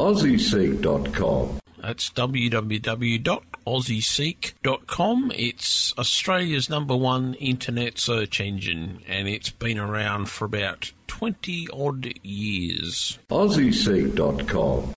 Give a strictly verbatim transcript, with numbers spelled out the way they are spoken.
aussie seek dot com. That's w w w dot aussie seek dot com. It's Australia's number one internet search engine, and it's been around for about twenty odd years. aussie seek dot com.